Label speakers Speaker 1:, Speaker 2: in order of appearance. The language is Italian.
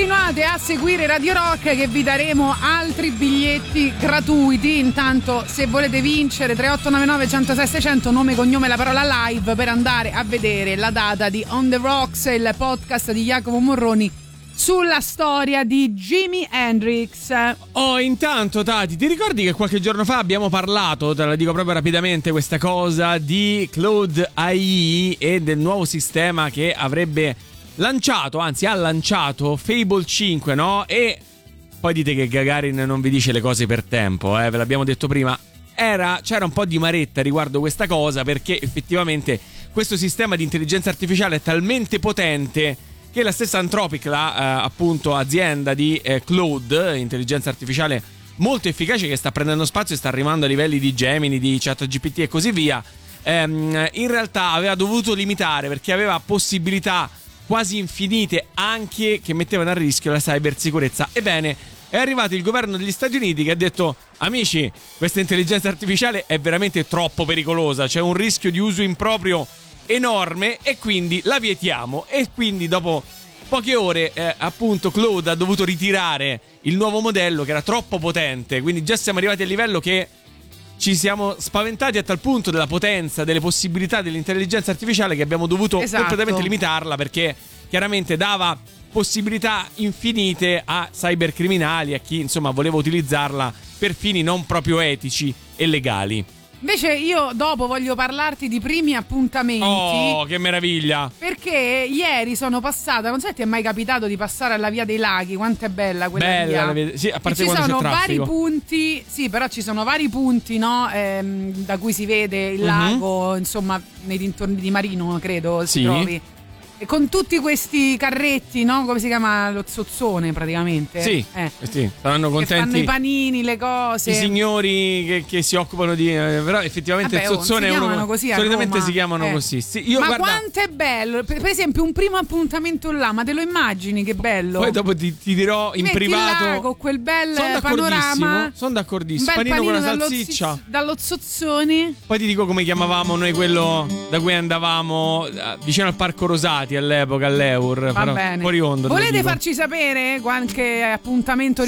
Speaker 1: Continuate a seguire Radio Rock che vi daremo altri biglietti gratuiti. Intanto, se volete vincere, 3899 106 600, nome, cognome, la parola live, per andare a vedere la data di On The Rocks, il podcast di Jacopo Morroni sulla storia di Jimi Hendrix.
Speaker 2: Oh, intanto Tati, ti ricordi che qualche giorno fa abbiamo parlato, te la dico proprio rapidamente questa cosa, di Claude AI e del nuovo sistema che avrebbe lanciato, anzi ha lanciato Fable 5, no? E poi dite che Gagarin non vi dice le cose per tempo, ve l'abbiamo detto prima. C'era un po' di maretta riguardo questa cosa, perché effettivamente questo sistema di intelligenza artificiale è talmente potente che la stessa Anthropic, appunto azienda di Claude, intelligenza artificiale molto efficace che sta prendendo spazio e sta arrivando a livelli di Gemini, di ChatGPT e così via, in realtà aveva dovuto limitare perché aveva possibilità quasi infinite anche che mettevano a rischio la cybersicurezza. Ebbene, è arrivato il governo degli Stati Uniti che ha detto: amici, questa intelligenza artificiale è veramente troppo pericolosa, c'è un rischio di uso improprio enorme e quindi la vietiamo. E quindi dopo poche ore appunto Claude ha dovuto ritirare il nuovo modello che era troppo potente. Quindi già siamo arrivati al livello che ci siamo spaventati a tal punto della potenza, delle possibilità dell'intelligenza artificiale, che abbiamo dovuto completamente limitarla, perché chiaramente dava possibilità infinite a cybercriminali, a chi insomma voleva utilizzarla per fini non proprio etici e legali.
Speaker 1: Invece io dopo voglio parlarti di primi appuntamenti.
Speaker 2: Oh, che meraviglia! Perché
Speaker 1: ieri sono passata, non so se ti è mai capitato di passare alla Via dei Laghi, quanto è bella quella via.
Speaker 2: Sì, a parte quando c'è traffico.
Speaker 1: Ci sono vari punti, sì, però ci sono vari punti, no, da cui si vede il lago, insomma, nei dintorni di Marino, credo, si trovi. E con tutti questi carretti, no? Come si chiama? Lo zozzone praticamente.
Speaker 2: Sì, sì, saranno contenti.
Speaker 1: Che fanno i panini, le cose.
Speaker 2: I signori che si occupano di. Però effettivamente il zozzone è uno.
Speaker 1: Così
Speaker 2: solitamente si chiamano così. Sì,
Speaker 1: ma quanto è bello! Per esempio, un primo appuntamento là, ma te lo immagini che bello?
Speaker 2: Poi dopo ti dirò in privato.
Speaker 1: Con quel bel panorama.
Speaker 2: Sono d'accordissimo. Panino con la salsiccia.
Speaker 1: Dallo zozzone.
Speaker 2: Poi ti dico come chiamavamo noi quello da cui andavamo vicino al Parco Rosati all'epoca, all'Eur.
Speaker 1: Va bene.
Speaker 2: Fuori onda.
Speaker 1: Volete farci sapere qualche appuntamento